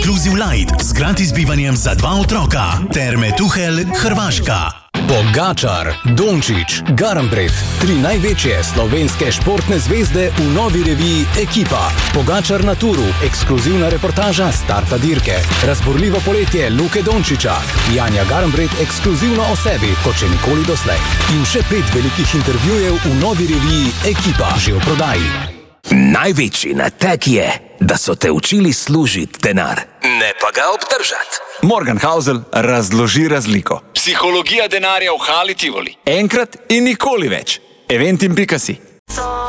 Inclusive Light z gratis bivanjem za 2 otroka. Terme Tuhelj, Hrvaška. Pogačar, Dončić, Garnbret, 3 največje slovenske športne zvezde v novi reviji Ekipa. Pogačar na turu, ekskluzivna reportaža starta dirke. Razburljivo poletje Luke Dončića. Janja Garnbret ekskluzivno o sebi, kot še nikoli doslej. In še 5 velikih intervjujev v novi reviji Ekipa, že v prodaji. Največji nateg je, da so te učili služiti denar, ne pa ga obdržati. Morgan Housel razloži razliko. Psihologija denarja v Hali Tivoli. Enkrat in nikoli več. Eventim.si